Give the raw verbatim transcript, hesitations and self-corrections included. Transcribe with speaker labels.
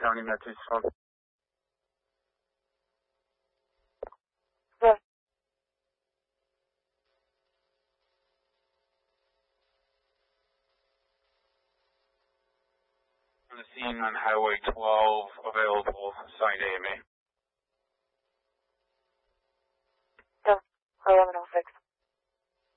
Speaker 1: County Med phone.
Speaker 2: Yeah.
Speaker 1: On the scene on Highway twelve, available, signed A M A.